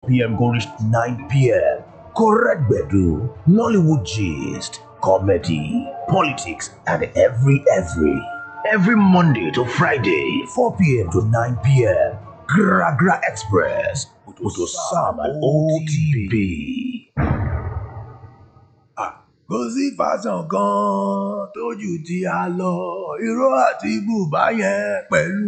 p.m. go reach 9 p.m. Correct Bedu, Nollywood gist, comedy, politics, and every Monday to Friday, 4 p.m. to 9 p.m. Gragra Express with Osam and OTB. Kò sí fàṣàn kan tójú tí a lọ, ìró àti bùbá yẹn pẹ̀lú